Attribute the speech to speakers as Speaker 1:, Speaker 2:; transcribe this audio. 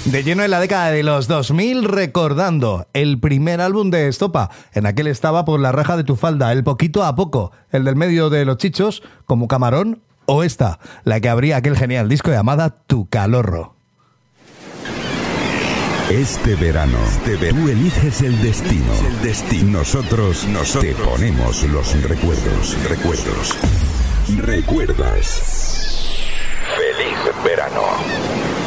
Speaker 1: De lleno en la década de los 2000, recordando el primer álbum de Estopa. En aquel estaba Por la raja de tu falda, el Poquito a poco, el del medio de los chichos, Como camarón, o esta, la que abría aquel genial disco llamada Tu calorro.
Speaker 2: Este verano, tú eliges el destino. Nosotros te ponemos los recuerdos. ¿Recuerdas? ¡Feliz verano!